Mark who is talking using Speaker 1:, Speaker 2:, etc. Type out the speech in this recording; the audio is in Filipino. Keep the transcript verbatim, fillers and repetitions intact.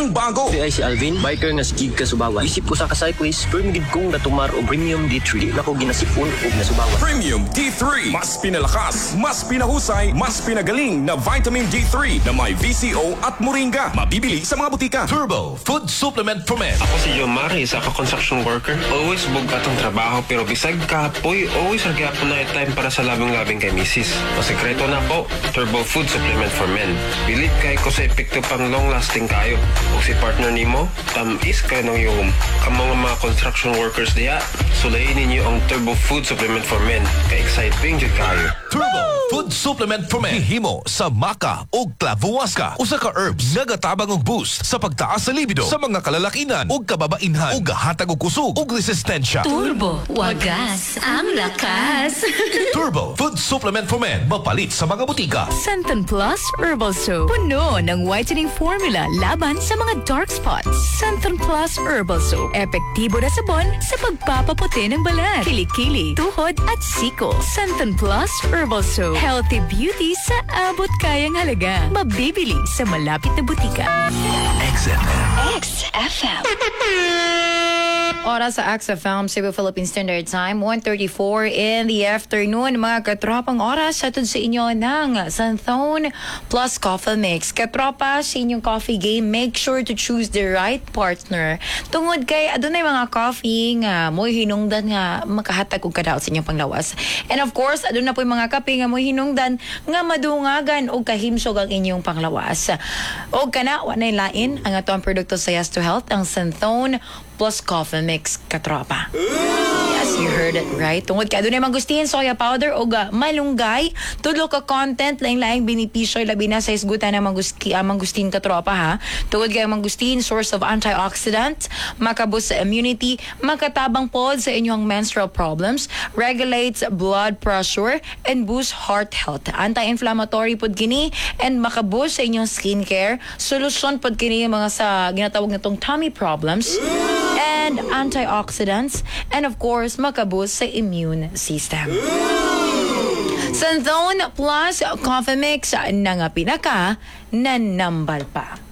Speaker 1: Ang bago.
Speaker 2: Di ay si Alvin, biker nga si Gig Kasubawan. Isip ko sa ka-cyclist, pero migid kong natumar o Premium D three. Di na ko ginasipon o nasubawan.
Speaker 1: Premium D three. Mas pinalakas, mas pinahusay, mas pinagaling na vitamin D three na may V C O at moringa. Mabibili sa mga butika.
Speaker 3: Turbo Food Supplement for Men.
Speaker 4: Ako si John Mari, isa ka construction worker. Always bug atong trabaho pero bisag kapoy, always nagyapon na time para sa labing-labing kay misis. O sekreto na po, Turbo Food Supplement for Men. Bilit kay ko sa epekto pang long-lasting kayo. O si partner nimo, tamis kayo ng yung ang mga mga construction workers diya, sulayin ninyo ang Turbo Food Supplement for Men. Ka-exciting dyan kayo.
Speaker 3: Turbo Food Supplement for Men. Hihimo sa maka o klavuwaska. Usa ka herbs nga gatabang og boost sa pagtaas sa libido sa mga kalalakinan o kababainhan o gahatag og kusog o resistensya.
Speaker 5: Turbo, wagas ang lakas.
Speaker 3: Turbo Food Supplement for Men. Mapalit sa mga butika.
Speaker 5: Santon Plus Herbal Soap. Puno ng whitening formula laban sa mga dark spots. Santon Plus Herbal Soap. Epektibo na sabon sa pagpapaputi ng balat, kilikili, tuhod at siko. Santon Plus Herbal Soap. Healthy beauty sa abot kayang halaga. Mabibili sa malapit na butika.
Speaker 3: X F M.
Speaker 5: X F M.
Speaker 6: Oras sa X F M, Cebu Philippine Standard Time, one thirty-four in the afternoon. Mga katropang oras, atod sa inyo ng Santhone Plus Coffee Mix. Katropa, sa inyong coffee game, make sure to choose the right partner. Tungod kay, adunay mga coffee nga, mo'y hinungdan nga makahatag og kadaot sa inyong panglawas. And of course, adun na po yung mga kape nga mo'y hinungdan nga madungagan o kahimsog ang inyong panglawas. O kana, wanay lain ang atong produkto sa Yes to Health, ang Santhone Plus Coffee Mix, katropa. Yes, you heard it right. Tungod ka, doon ay mangustihin soya powder o ga, malunggay. Tudlo ka content, laing-laing binipisyo, labi na sa isgutan ng mangusti, uh, mangustin katropa ha. Tungod ka mangustin, source of antioxidant, makaboost sa immunity, makatabang pod sa inyong menstrual problems, regulates blood pressure, and boost heart health. Anti-inflammatory pod kini, and makaboost sa inyong skincare. Solusyon pod kini mga sa ginatawag na tong tummy problems, and antioxidants, and of course, makaboost sa immune system. Santhone Plus Coffee Mix na nga pinaka nanambal pa.